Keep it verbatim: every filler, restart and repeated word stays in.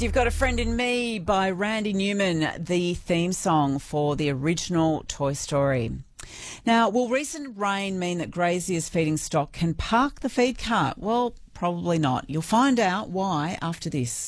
You've Got a Friend in Me by Randy Newman, the theme song for the original Toy Story. Now, will recent rain mean that graziers feeding stock can park the feed cart? Well, probably not. You'll find out why after this.